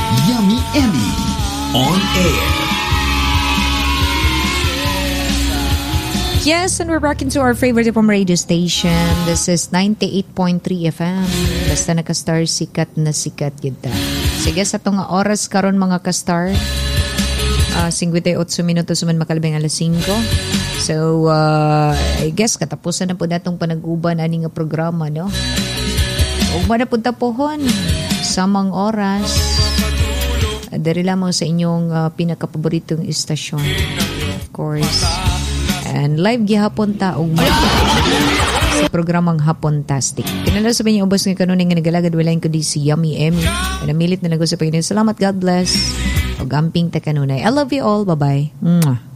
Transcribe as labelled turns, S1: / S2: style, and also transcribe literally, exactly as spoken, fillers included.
S1: Yummy Emmy on air.
S2: Yes, and we're back into our favorite from radio station. This is ninety-eight point three F M. Basta na ka-star, sikat na sikat kita. Sige, sa itong oras karon mga ka-star. Uh, fifty-eight minutos man makalabing alas singko. So, uh, I guess katapusan na po natong panag-uban ani nga programa, no? Huwag ba na punta pohon sa mga oras. Dari lamang sa inyong uh, pinakapaboritong istasyon. Of course. And live gihapon ta og sa programang Hapontastic. Kinala sa niyo ubos nga kanuning nga nagalagad walain ko di si Yummy Emmy. Namilit na nag-usap. Salamat, God bless. O gamping ta kanunay. I love you all. Bye-bye. Mwah.